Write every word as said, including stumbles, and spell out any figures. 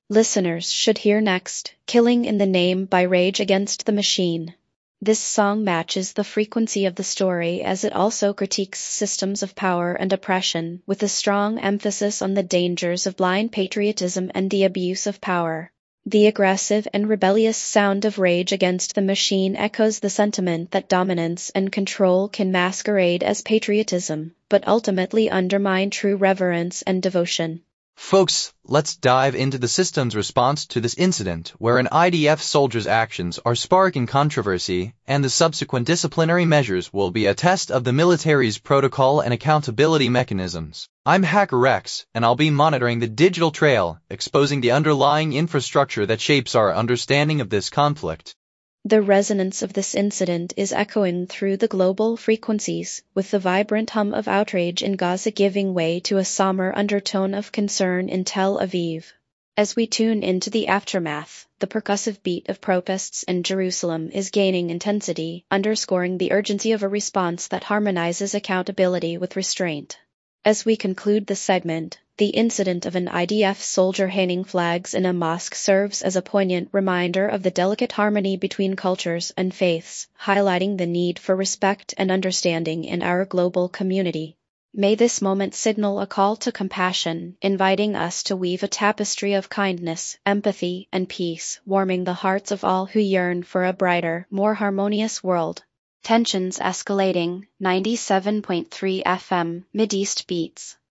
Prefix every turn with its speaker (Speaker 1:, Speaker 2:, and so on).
Speaker 1: Listeners should hear next, Killing in the Name by Rage Against the Machine. This song matches the frequency of the story as it also critiques systems of power and oppression, with a strong emphasis on the dangers of blind patriotism and the abuse of power. The aggressive and rebellious sound of Rage Against the Machine echoes the sentiment that dominance and control can masquerade as patriotism, but ultimately undermine true reverence and devotion.
Speaker 2: Folks, let's dive into the system's response to this incident, where an I D F soldier's actions are sparking controversy, and the subsequent disciplinary measures will be a test of the military's protocol and accountability mechanisms. I'm Hacker Rex, and I'll be monitoring the digital trail, exposing the underlying infrastructure that shapes our understanding of this conflict.
Speaker 1: The resonance of this incident is echoing through the global frequencies, with the vibrant hum of outrage in Gaza giving way to a somber undertone of concern in Tel Aviv. As we tune into the aftermath, the percussive beat of protests in Jerusalem is gaining intensity, underscoring the urgency of a response that harmonizes accountability with restraint. As we conclude the segment, the incident of an I D F soldier hanging flags in a mosque serves as a poignant reminder of the delicate harmony between cultures and faiths, highlighting the need for respect and understanding in our global community. May this moment signal a call to compassion, inviting us to weave a tapestry of kindness, empathy, and peace, warming the hearts of all who yearn for a brighter, more harmonious world. Tensions escalating, ninety-seven point three F M, Mideast Beats.